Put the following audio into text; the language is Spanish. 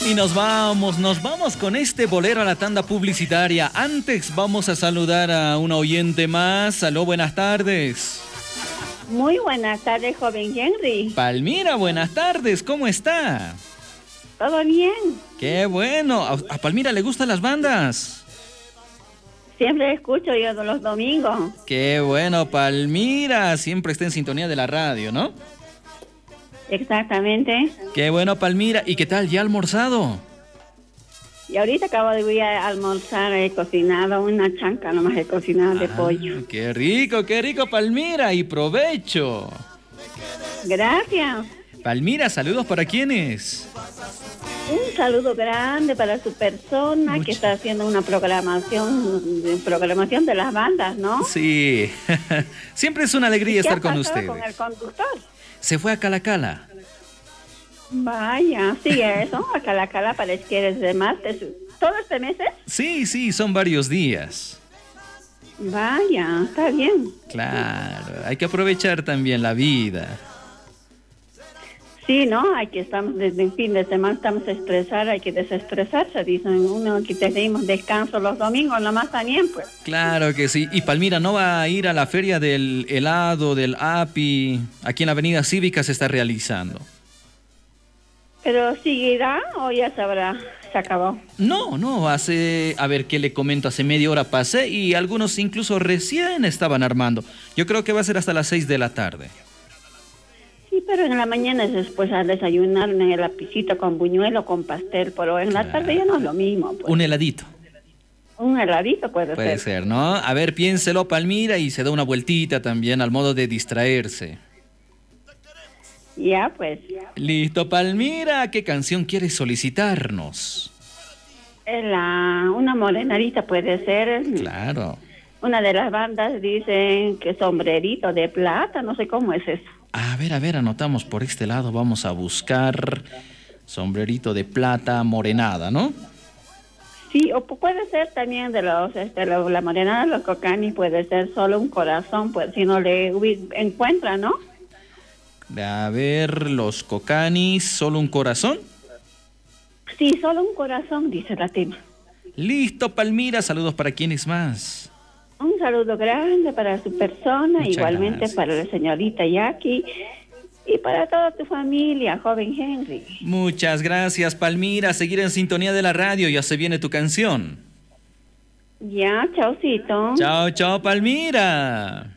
Y nos vamos con este bolero a la tanda publicitaria. Antes vamos a saludar a una oyente más. Aló, buenas tardes. Muy buenas tardes, joven Henry. Palmira, buenas tardes, ¿cómo está? ¿Todo bien? Qué bueno. ¿A Palmira le gustan las bandas? Siempre escucho yo los domingos. Qué bueno, Palmira. Siempre está en sintonía de la radio, ¿no? Exactamente. Qué bueno, Palmira. ¿Y qué tal? ¿Ya ha almorzado? Y ahorita acabo de ir a almorzar, he cocinado una chanca, nomás he cocinado de pollo. Qué rico, Palmira. Y provecho. Gracias. Palmira, saludos para quiénes. Un saludo grande para su persona que está haciendo una programación de las bandas, ¿no? Sí. Siempre es una alegría estar con ustedes. Con el conductor? Se fue a Calacala. Vaya, sí, eso, a Calacala parece que eres de martes. ¿Todo este mes es? Sí, son varios días. Vaya, está bien. Claro, hay que aprovechar también la vida. Sí, ¿no? Estamos desde el fin de semana, estamos a estresar, hay que desestresarse, dicen uno que tenemos descanso los domingos, nomás también, pues. Claro que sí. Y Palmira, ¿no va a ir a la feria del helado, del API? Aquí en la Avenida Cívica se está realizando. ¿Pero seguirá o ya se acabó? No, a ver, ¿qué le comento? Hace media hora pasé y algunos incluso recién estaban armando. Yo creo que va a ser hasta las 6 de la tarde. Sí, pero en la mañana es después a desayunar en el lapicito con buñuelo, con pastel, pero en la tarde ya no es lo mismo. Pues. Un heladito. Un heladito puede ser. Puede ser, ¿no? A ver, piénselo, Palmira, y se da una vueltita también al modo de distraerse. Ya, pues. Listo, Palmira, ¿qué canción quieres solicitarnos? Una morenadita puede ser. Claro. Una de las bandas dicen que sombrerito de plata, no sé cómo es eso. A ver, anotamos por este lado, vamos a buscar sombrerito de plata morenada, ¿no? Sí, o puede ser también de la morenada de los Cocanis, puede ser solo un corazón, pues si no le encuentra, ¿no? A ver, los Cocanis, ¿solo un corazón? Sí, solo un corazón, dice la tema. Listo, Palmira, saludos para quienes más. Un saludo grande para su persona, Muchas igualmente gracias. para la señorita Jackie y para toda tu familia, joven Henry. Muchas gracias, Palmira. Seguir en sintonía de la radio, ya se viene tu canción. Ya, chaucito. Chao, Palmira.